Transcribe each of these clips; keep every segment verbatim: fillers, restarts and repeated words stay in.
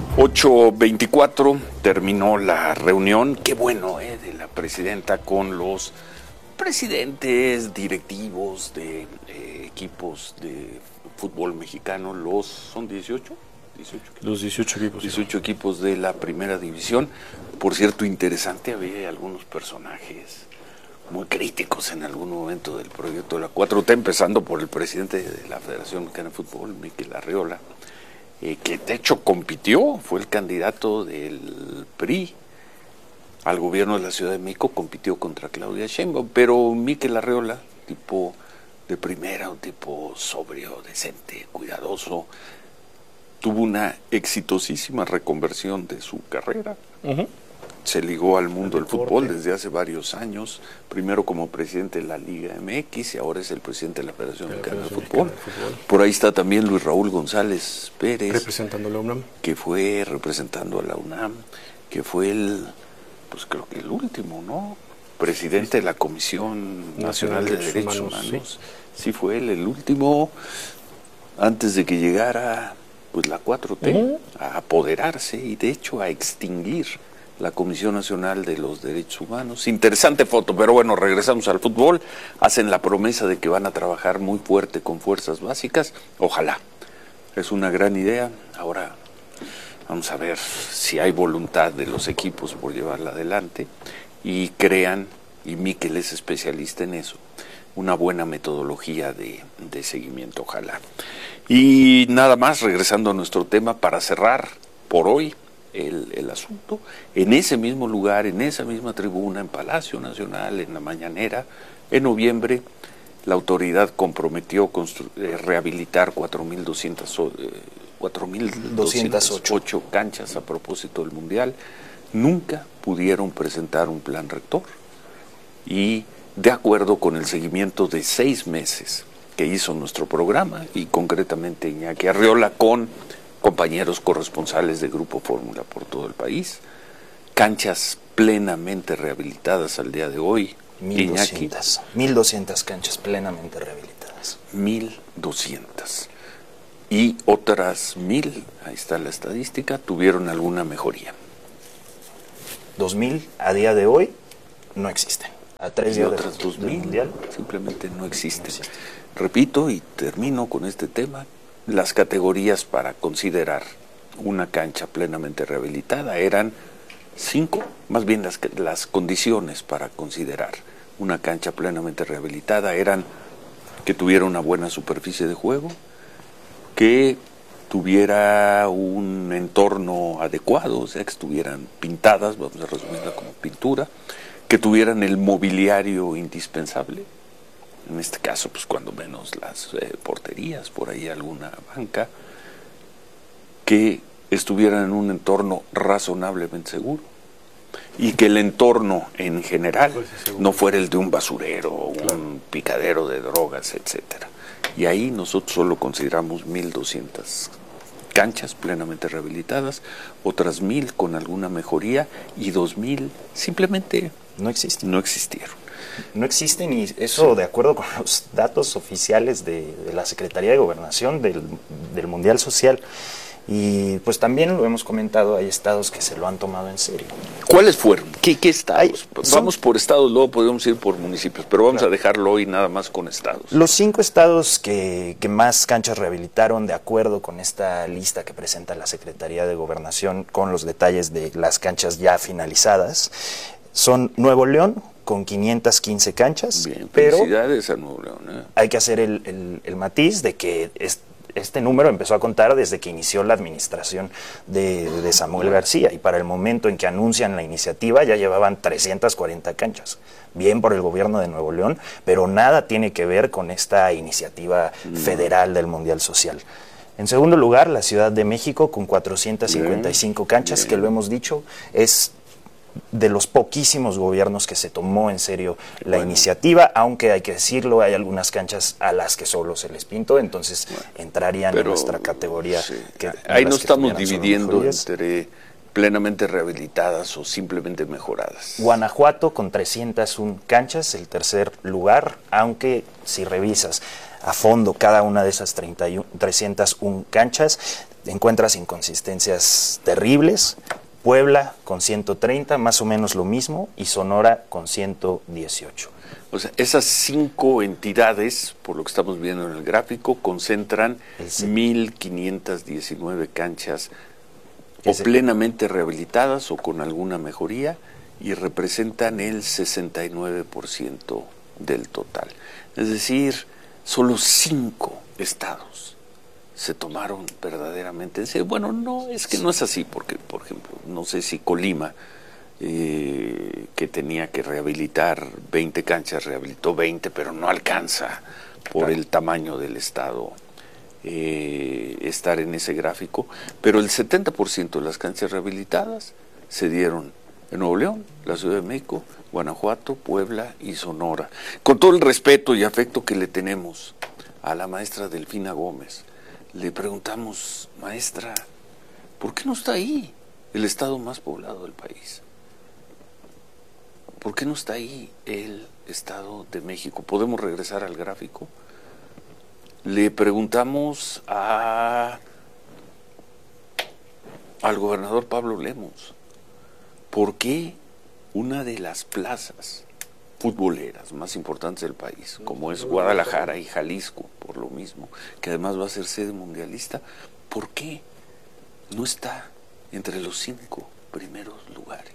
ocho veinticuatro terminó la reunión, qué bueno, eh, de la presidenta con los presidentes directivos de eh, equipos de fútbol mexicano, los, ¿son dieciocho? dieciocho equipos. Los dieciocho equipos. dieciocho equipos de la primera división. Por cierto, interesante, había algunos personajes muy críticos en algún momento del proyecto de la cuatro T, empezando por el presidente de la Federación Mexicana de Fútbol, Miquel Arriola, eh, que de hecho compitió, fue el candidato del P R I al gobierno de la Ciudad de México, compitió contra Claudia Sheinbaum, pero Miquel Arriola, tipo de primera, un tipo sobrio, decente, cuidadoso, tuvo una exitosísima reconversión de su carrera. Uh-huh. Se ligó al mundo del fútbol desde hace varios años, primero como presidente de la Liga M X y ahora es el presidente de la Federación Mexicana de Fútbol. Por ahí está también Luis Raúl González Pérez, representando a la UNAM, que fue representando a la UNAM, que fue el, pues creo que el último, ¿no? Presidente de la Comisión Nacional de Derechos Humanos. Sí, sí fue él el último antes de que llegara pues la cuatro T uh-huh. a apoderarse y de hecho a extinguir la Comisión Nacional de los Derechos Humanos. Interesante foto, pero bueno, regresamos al fútbol. Hacen la promesa de que van a trabajar muy fuerte con fuerzas básicas. Ojalá. Es una gran idea. Ahora vamos a ver si hay voluntad de los equipos por llevarla adelante y crean, y Miquel es especialista en eso, una buena metodología de, de seguimiento, ojalá. Y nada más, regresando a nuestro tema, para cerrar por hoy el, el asunto, en ese mismo lugar, en esa misma tribuna, en Palacio Nacional, en la mañanera, en noviembre, la autoridad comprometió constru- eh, rehabilitar cuatro mil doscientas ocho canchas a propósito del Mundial. Nunca pudieron presentar un plan rector y de acuerdo con el seguimiento de seis meses que hizo nuestro programa y concretamente Iñaki Arriola con compañeros corresponsales de Grupo Fórmula por todo el país, canchas plenamente rehabilitadas al día de hoy. mil doscientas, mil doscientas canchas plenamente rehabilitadas. mil doscientas. Y otras mil, ahí está la estadística, tuvieron alguna mejoría. dos mil a día de hoy no existen. A tres y días otras de, dos mil mundial simplemente no existen. no existe. Repito y termino con este tema, las categorías para considerar una cancha plenamente rehabilitada eran cinco, más bien las, las condiciones para considerar una cancha plenamente rehabilitada eran que tuviera una buena superficie de juego, que tuviera un entorno adecuado, o sea, que estuvieran pintadas, vamos a resumirla como pintura, que tuvieran el mobiliario indispensable, en este caso, pues cuando menos las eh, porterías, por ahí alguna banca, que estuvieran en un entorno razonablemente seguro y que el entorno en general no fuera el de un basurero, un picadero de drogas, etcétera. Y ahí nosotros solo consideramos mil doscientas canchas plenamente rehabilitadas, otras mil con alguna mejoría y dos mil simplemente no existen. No existieron. No existen y eso sí. De acuerdo con los datos oficiales de, de la Secretaría de Gobernación del, del Mundial Social. Y pues también lo hemos comentado, hay estados que se lo han tomado en serio. ¿Cuáles fueron? ¿Qué, qué estados? Hay, son, vamos por estados, luego podemos ir por municipios, pero vamos claro. a dejarlo hoy nada más con estados. Los cinco estados que, que más canchas rehabilitaron, de acuerdo con esta lista que presenta la Secretaría de Gobernación con los detalles de las canchas ya finalizadas, son Nuevo León, con quinientas quince canchas. Bien, pero felicidades a Nuevo León. ¿eh? Hay que hacer el, el, el matiz de que es, este número empezó a contar desde que inició la administración de, de Samuel García y para el momento en que anuncian la iniciativa ya llevaban trescientas cuarenta canchas. Bien por el gobierno de Nuevo León, pero nada tiene que ver con esta iniciativa no. federal del Mundial Social. En segundo lugar, la Ciudad de México con cuatrocientas cincuenta y cinco bien, canchas, bien. que lo hemos dicho, es de los poquísimos gobiernos que se tomó en serio la bueno. iniciativa, aunque hay que decirlo, hay algunas canchas a las que solo se les pintó, entonces bueno, entrarían en nuestra categoría. Sí. Que, Ahí no estamos dividiendo entre plenamente rehabilitadas o simplemente mejoradas. Guanajuato con trescientas una canchas, el tercer lugar, aunque si revisas a fondo cada una de esas treinta y uno, trescientas una canchas, encuentras inconsistencias terribles. Puebla con ciento treinta, más o menos lo mismo, y Sonora con ciento dieciocho. O sea, esas cinco entidades, por lo que estamos viendo en el gráfico, concentran mil quinientas diecinueve canchas o plenamente rehabilitadas o con alguna mejoría y representan el sesenta y nueve por ciento del total. Es decir, solo cinco estados se tomaron verdaderamente en serio. Bueno, no, es que no es así, porque, por ejemplo, no sé si Colima, eh, que tenía que rehabilitar veinte canchas, rehabilitó veinte, pero no alcanza por claro. el tamaño del estado eh, estar en ese gráfico. Pero el setenta por ciento de las canchas rehabilitadas se dieron en Nuevo León, la Ciudad de México, Guanajuato, Puebla y Sonora. Con todo el respeto y afecto que le tenemos a la maestra Delfina Gómez, le preguntamos, maestra, ¿por qué no está ahí el estado más poblado del país? ¿Por qué no está ahí el Estado de México? ¿Podemos regresar al gráfico? Le preguntamos a, al gobernador Pablo Lemos, ¿por qué una de las plazas futboleras más importantes del país, como es Guadalajara y Jalisco, por lo mismo, que además va a ser sede mundialista, ¿por qué no está entre los cinco primeros lugares?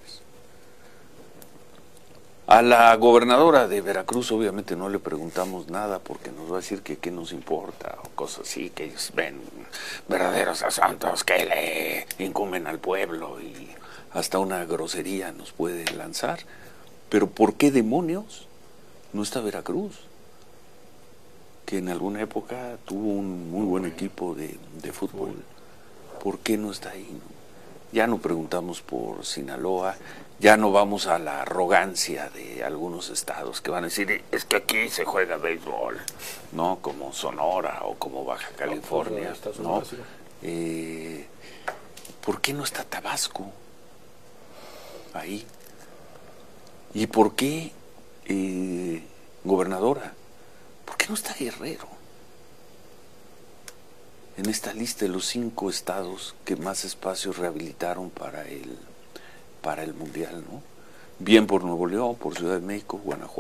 A la gobernadora de Veracruz obviamente no le preguntamos nada porque nos va a decir que qué nos importa o cosas así, que ellos ven verdaderos asuntos que le incumben al pueblo y hasta una grosería nos puede lanzar. Pero ¿por qué demonios no está Veracruz? Que en alguna época tuvo un muy buen equipo de, de fútbol. ¿Por qué no está ahí? ¿No? Ya no preguntamos por Sinaloa, ya no vamos a la arrogancia de algunos estados que van a decir, es que aquí se juega béisbol, ¿no? Como Sonora o como Baja California, ¿no? Eh, ¿Por qué no está Tabasco ahí? ¿Y por qué, eh, gobernadora, por qué no está Guerrero en esta lista de los cinco estados que más espacios rehabilitaron para el, para el Mundial, ¿no? Bien por Nuevo León, por Ciudad de México, Guanajuato.